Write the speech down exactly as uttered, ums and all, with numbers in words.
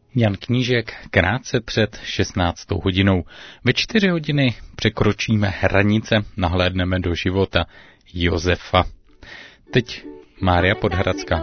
Jan Knížek krátce před šestnáctou hodinou. Ve čtyři hodiny překročíme hranice, nahlédneme do života Josefa. Teď Mária Podhradská.